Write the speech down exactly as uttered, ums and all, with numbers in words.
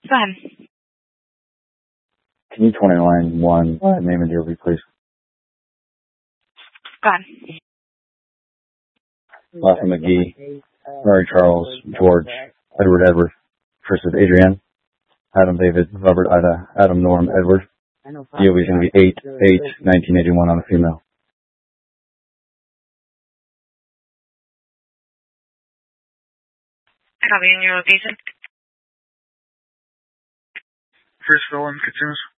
Go ahead. Can you twenty-nine one the name of the delivery, please? Go ahead. Martha McGee, Murray Charles, George, Edward Edward, Christopher Adrian, Adam David, Robert Ida, Adam Norm Edward. D O B is going to be eight eight nineteen eighty-one on a female. Copy in your location. First Phil and consumers.